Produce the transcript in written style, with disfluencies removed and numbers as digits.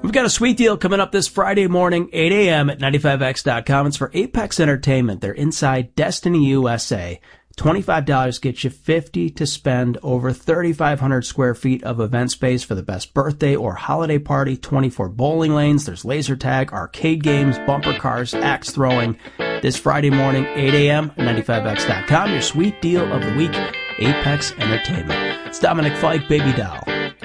We've got a sweet deal coming up this Friday morning, 8 a.m. at 95x.com. It's for Apex Entertainment. They're inside Destiny USA. $25 gets you $50 to spend over 3,500 square feet of event space for the best birthday or holiday party, 24 bowling lanes, there's laser tag, arcade games, bumper cars, axe throwing. This Friday morning, 8 a.m., 95x.com. Your sweet deal of the week, Apex Entertainment. It's Dominic Fike, Baby Doll.